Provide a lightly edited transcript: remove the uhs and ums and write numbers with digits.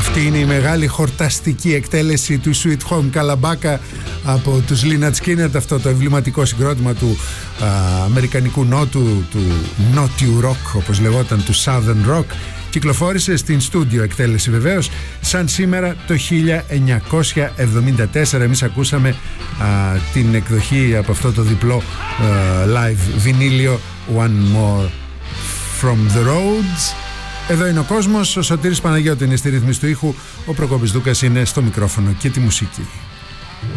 Αυτή είναι η μεγάλη χορταστική εκτέλεση του Sweet Home Calabaca από τους Lynyrd Skynyrd, αυτό το εμβληματικό συγκρότημα του αμερικανικού νότου, του νότιου rock όπως λεγόταν, του Southern Rock. Κυκλοφόρησε στην στούντιο εκτέλεση βεβαίως, σαν σήμερα το 1974. Εμείς ακούσαμε την εκδοχή από αυτό το διπλό live βινίλιο One More From The Roads. Εδώ είναι ο κόσμος, ο Σωτήρης Παναγιώτου είναι στη ρύθμιση του ήχου, ο Προκόπης Δούκας είναι στο μικρόφωνο και τη μουσική.